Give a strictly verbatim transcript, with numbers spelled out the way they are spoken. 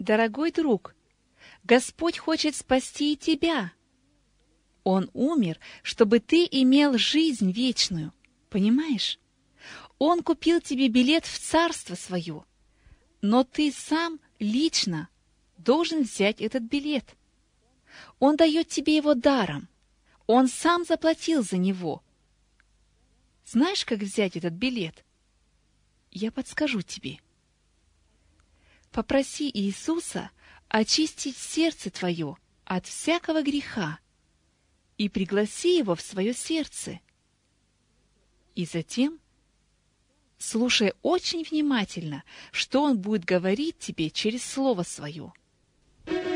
Дорогой друг, Господь хочет спасти и тебя. Он умер, чтобы ты имел жизнь вечную. Понимаешь? Он купил тебе билет в Царство Свое. Но ты сам лично должен взять этот билет. Он дает тебе его даром. Он сам заплатил за него. Знаешь, как взять этот билет? Я подскажу тебе. Попроси Иисуса очистить сердце твое от всякого греха и пригласи Его в свое сердце. И затем слушай очень внимательно, что Он будет говорить тебе через Слово Свое.